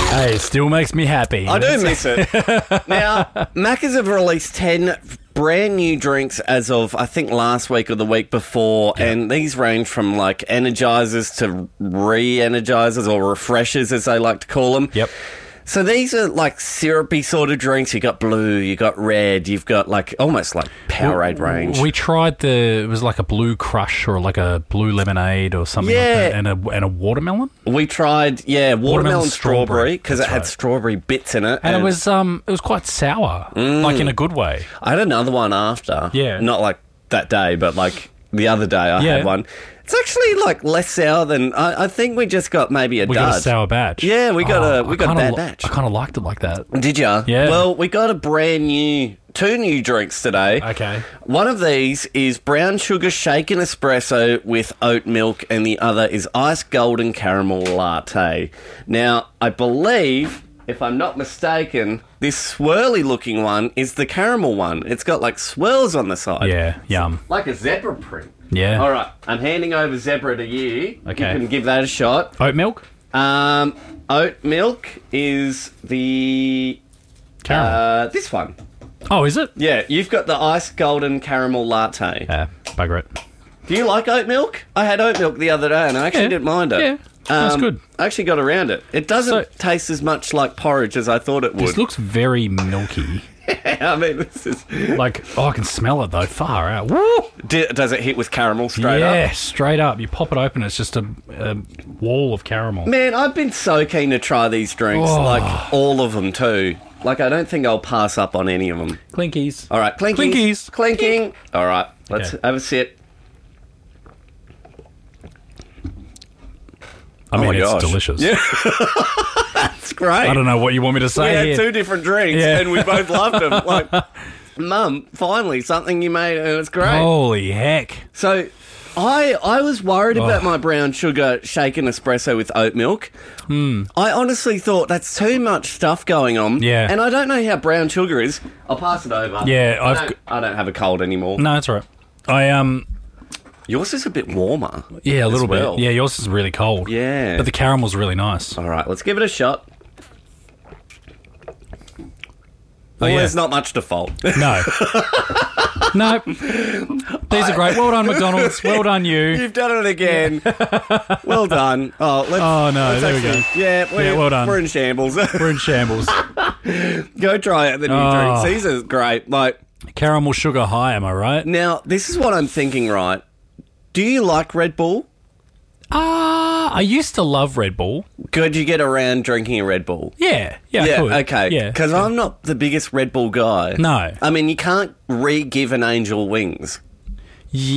Hey, it still makes me happy. I do miss it. Now, Macca's have released 10 brand new drinks as of, I think, last week or the week before, and these range from, like, energizers to re-energizers or refreshers, as they like to call them. Yep. So these are, like, syrupy sort of drinks. You got blue, you got red, you've got, like, almost like Powerade range. We tried it was like a blue crush or like a blue lemonade or something like that, and a watermelon. We tried, watermelon strawberry, because it had strawberry bits in it. And it was quite sour, like in a good way. I had another one after. Yeah. Not like that day, but like the other day I had one. It's actually like less sour than I think we just got maybe a dud. We got a sour batch. Yeah, we got a bad batch. I kind of liked it like that. Did ya? Yeah. Well, we got a brand new 2 new drinks today. Okay. One of these is brown sugar shaken espresso with oat milk, and the other is iced golden caramel latte. Now, I believe, if I'm not mistaken, this swirly looking one is the caramel one. It's got like swirls on the side. Yeah, yum. Like a zebra print. Yeah. All right, I'm handing over zebra to you. Okay. You can give that a shot. Oat milk? Oat milk is the... Caramel. this one. Oh, is it? Yeah, you've got the iced golden caramel latte. Bugger it. Do you like oat milk? I had oat milk the other day and I actually didn't mind it. Yeah, that's good. I actually got around it. It doesn't taste as much like porridge as I thought it would. This looks very milky. I mean, this is... Like, I can smell it though, far out. Woo! Does it hit with caramel straight up? Yeah, straight up. You pop it open, it's just a wall of caramel. Man, I've been so keen to try these drinks, like all of them too. Like, I don't think I'll pass up on any of them. Clinkies. All right, clinkies. Clinkies. Clinking. All right, let's have a sip. I mean, it's gosh. delicious. Yeah. That's great. I don't know what you want me to say We had here. 2 different drinks and we both loved them. Like, Mum, finally, something you made and it's great. Holy heck. So, I was worried about my brown sugar shaken espresso with oat milk. I honestly thought that's too much stuff going on. Yeah. And I don't know how brown sugar is. I'll pass it over. Yeah, I don't have a cold anymore. No, that's all right. Yours is a bit warmer. Yeah, a little well. bit. Yeah, yours is really cold. Yeah. But the caramel's really nice. All right, let's give it a shot. Well, there's not much to fault. No. No. These are great. Well done, McDonald's. Well done, you. You've done it again. Well done. Oh, there we go. Yeah, well done. We're in shambles. We're in shambles. Go try out the new drinks. These are great. Like, caramel sugar high, am I right? now, this is what I'm thinking, right? Do you like Red Bull? I used to love Red Bull. Could you get around drinking a Red Bull? Yeah, I could. Okay. Yeah, Because I'm not the biggest Red Bull guy. No. I mean, you can't re-give an angel wings.